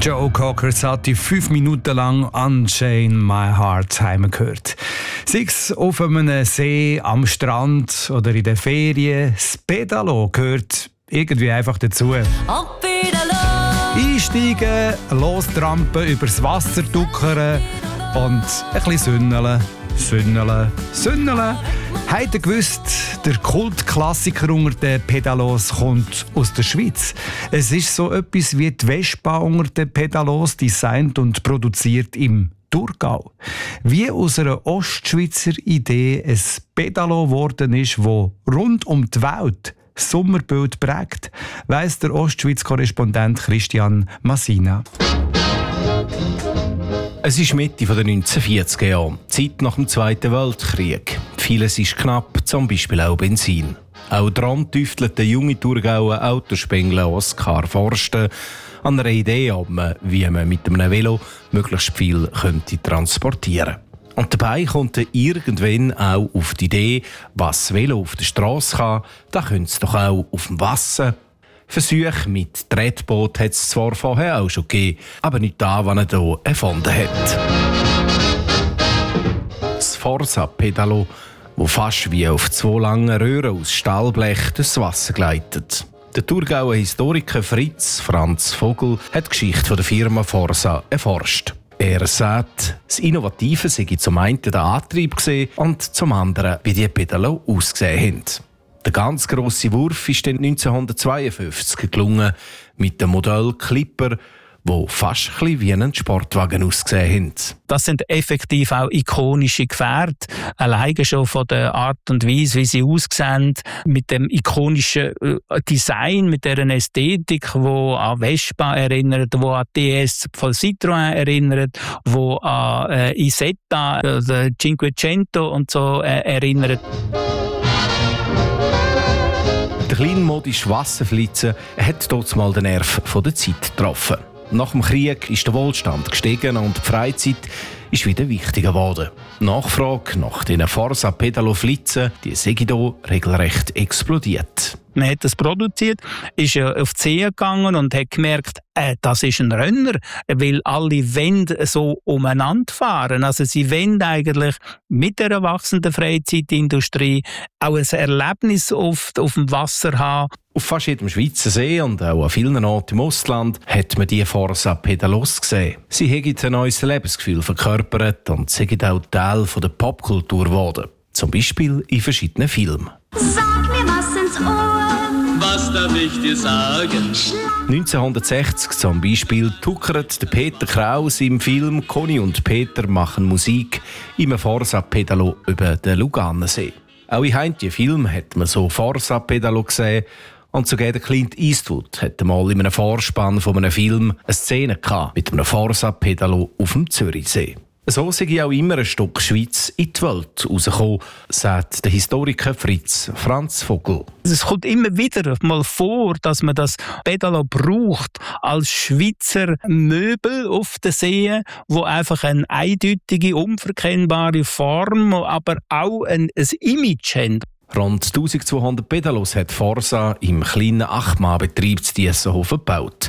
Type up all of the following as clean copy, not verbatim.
Joe Cocker hat die 5 Minuten lang Unchain My Heart gehört. Sei es auf einem See, am Strand oder in den Ferien, das Pedalo gehört irgendwie einfach dazu. Einsteigen, lostrampen, übers Wasser duckern und ein bisschen sünneln. Habt ihr gewusst, der Kultklassiker unter den Pedalos kommt aus der Schweiz? Es ist so etwas wie die Vespa unter den Pedalos, designt und produziert im Thurgau. Wie aus einer Ostschweizer Idee ein Pedalo geworden ist, das rund um die Welt Sommerbild prägt, weiss der Ostschweiz-Korrespondent Christian Massina. Es ist Mitte der 1940er Jahre, Zeit nach dem Zweiten Weltkrieg. Vieles ist knapp, zum Beispiel auch Benzin. Auch daran tüftelt der junge Thurgauer Autospengler Oskar Forsten an einer Idee ab, wie man mit einem Velo möglichst viel transportieren könnte. Und dabei kommt er irgendwann auch auf die Idee, was das Velo auf der Straße kann, da könnte es doch auch auf dem Wasser. Versuche mit Tretboot hat es zwar vorher auch schon gegeben, aber nicht da, was er hier erfunden hat. Das Forsa-Pedalo, das fast wie auf 2 langen Röhren aus Stahlblech durchs Wasser gleitet. Der Thurgauer Historiker Franz Vogel hat die Geschichte der Firma Forsa erforscht. Er sagt, das Innovative sei zum einen der Antrieb und zum anderen, wie die Pedalo ausgesehen haben. Der ganz grosse Wurf ist dann 1952 gelungen mit dem Modell Clipper, wo fast ein bisschen wie ein Sportwagen ausgesehen hat. Das sind effektiv auch ikonische Gefährte. Alleine schon von der Art und Weise, wie sie aussehen, mit dem ikonischen Design, mit dieser Ästhetik, die an Vespa erinnert, die an DS von Citroën erinnert, die an Isetta, Cinquecento und so erinnert. Der kleinmodische Wasserflitze hat dort mal den Nerv der Zeit getroffen. Nach dem Krieg ist der Wohlstand gestiegen und die Freizeit ist wieder wichtiger geworden. Die Nachfrage nach diesen Forsa-Pedalo-Flitzen, die sei hier regelrecht explodiert. Man hat das produziert, ist auf die See gegangen und hat gemerkt, das ist ein Renner, weil alle Wände so umeinander fahren. Also sie wollen eigentlich mit der wachsenden Freizeitindustrie auch ein Erlebnis auf dem Wasser haben. Auf fast jedem Schweizer See und auch an vielen Orten im Ausland hat man die Forsa-Pedalos gesehen. Sie haben ein neues Lebensgefühl verkörpert und sind auch Teil der Popkultur geworden. Zum Beispiel in verschiedenen Filmen. Sag mir was ins Ohr. Was darf ich dir sagen? 1960 zum Beispiel tuckert der Peter Kraus im Film «Conny und Peter machen Musik» im Forsa-Pedalo über den Luganensee. Auch in heimlichen Filmen hat man so Forsa-Pedalo gesehen. Und sogar der Clint Eastwood hatte mal in einem Vorspann von einem Film eine Szene mit einem Forsa-Pedalo auf dem Zürichsee. So sei auch immer ein Stück Schweiz in die Welt rausgekommen, sagt der Historiker Franz Vogel. Es kommt immer wieder mal vor, dass man das Pedalo braucht als Schweizer Möbel auf den Seen, wo einfach eine eindeutige, unverkennbare Form, aber auch ein Image haben. Rund 1200 Pedalos hat Forsa im kleinen 8-Mann-Betrieb zu Diessenhofen gebaut.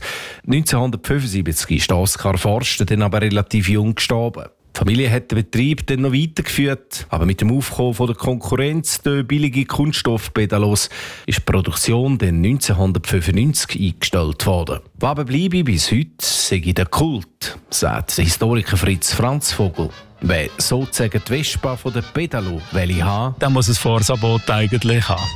1975 ist Oskar Forsten dann aber relativ jung gestorben. Die Familie hat den Betrieb dann noch weitergeführt, aber mit dem Aufkommen von der Konkurrenz der billigen Kunststoffpedalos ist die Produktion dann 1995 eingestellt worden. Was bleibe bis heute, sei der Kult, sagt der Historiker Franz Vogel. Wer sozusagen die Vespa von der Pedalo will haben, dann muss es Forsa-Boot eigentlich haben.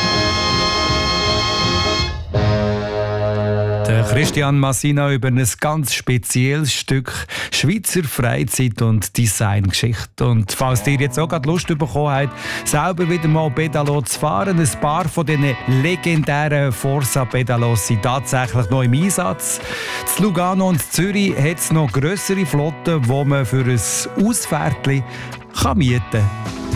Der Christian Massina über ein ganz spezielles Stück Schweizer Freizeit- und Designgeschichte. Und falls ihr jetzt auch gerade Lust bekommen habt, selber wieder mal Pedalo zu fahren, ein paar von diesen legendären Forsa-Pedalos sind tatsächlich noch im Einsatz. In Lugano und Zürich hat es noch grössere Flotten, die man für ein Ausfährtchen mieten kann.